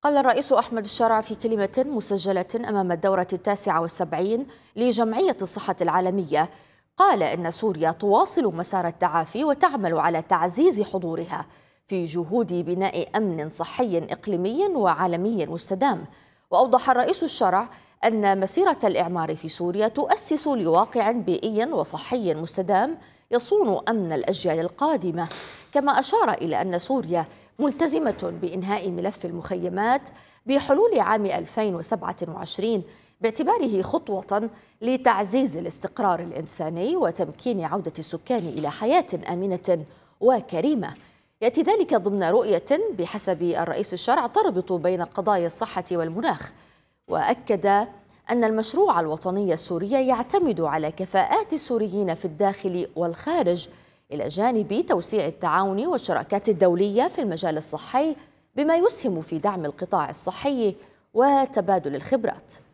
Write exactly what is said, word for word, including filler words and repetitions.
قال الرئيس أحمد الشرع في كلمة مسجلة أمام الدورة التاسعة والسبعين لجمعية الصحة العالمية، قال إن سوريا تواصل مسار التعافي وتعمل على تعزيز حضورها في جهود بناء أمن صحي إقليمي وعالمي مستدام. وأوضح الرئيس الشرع أن مسيرة الإعمار في سوريا تؤسس لواقع بيئي وصحي مستدام يصون أمن الأجيال القادمة. كما أشار إلى أن سوريا ملتزمة بإنهاء ملف المخيمات بحلول عام ألفين وسبعة وعشرين باعتباره خطوة لتعزيز الاستقرار الإنساني وتمكين عودة السكان إلى حياة آمنة وكريمة. يأتي ذلك ضمن رؤية بحسب الرئيس الشرع تربط بين قضايا الصحة والمناخ، وأكد أن المشروع الوطني السوري يعتمد على كفاءات السوريين في الداخل والخارج، إلى جانب توسيع التعاون والشراكات الدولية في المجال الصحي بما يسهم في دعم القطاع الصحي وتبادل الخبرات.